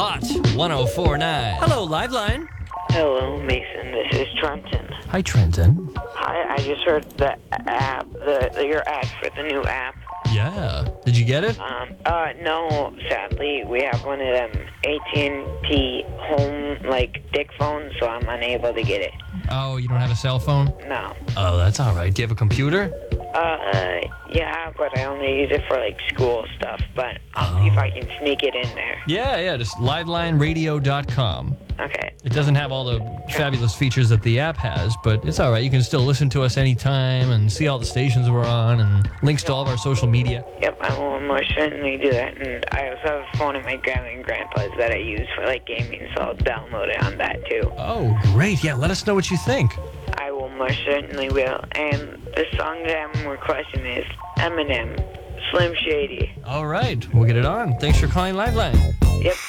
Hot 1049. Hello, Liveline. Hello, Mason. This is Trenton. Hi, Trenton. Hi, I just heard the app, your ad for the new app. Yeah. Did you get it? No, sadly, we have one of them AT&T home, dick phones, so I'm unable to get it. Oh, you don't have a cell phone? No. Oh, that's all right. Do you have a computer? Yeah, but I only use it for, school stuff, but I'll see if I can sneak it in there. Yeah, just livelineradio.com. Okay. It doesn't have all the fabulous features that the app has, but it's all right. You can still listen to us anytime and see all the stations we're on and links to all of our social media. Yep, I will most certainly do that. And I also have a phone at my grandma and grandpa's that I use for, gaming, so I'll download it on that, too. Oh, great. Yeah, let us know what you think. I will most certainly will. And the song that I'm requesting is Eminem, Slim Shady. All right. We'll get it on. Thanks for calling Liveline. Yep.